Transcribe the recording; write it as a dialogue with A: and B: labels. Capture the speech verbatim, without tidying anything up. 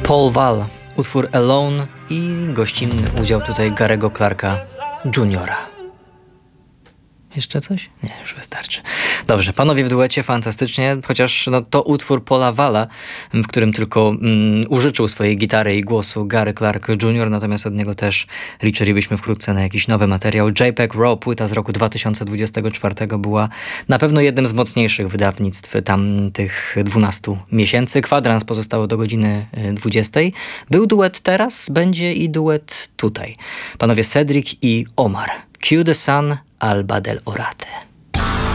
A: Paul Wall, utwór Alone i gościnny udział tutaj Gary'ego Clarka juniora Jeszcze coś? Nie, już wystarczy. Dobrze, panowie w duecie fantastycznie, chociaż no, to utwór Paula Walla, w którym tylko mm, użyczył swojej gitary i głosu Gary Clark junior, natomiast od niego też liczylibyśmy wkrótce na jakiś nowy materiał. JPEG RAW, płyta z roku dwa tysiące dwudziestego czwartego, była na pewno jednym z mocniejszych wydawnictw tamtych dwunastu miesięcy. Kwadrans pozostało do godziny dwudziestej. Był duet teraz, będzie i duet tutaj. Panowie Cedric i Omar. Cue the Sun, Alba del Orate.